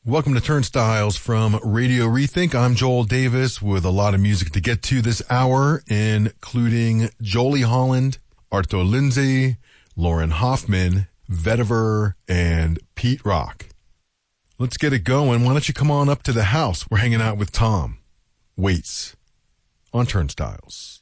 Welcome to Turnstiles from Radio Rethink. I'm Joel Davis with a lot of music to get to this hour, including Jolie Holland, Arto Lindsay, Lauren Hoffman, Vetiver, and Pete Rock. Let's get it going. Why don't you come on up to the house? We're hanging out with Tom Waits on Turnstiles.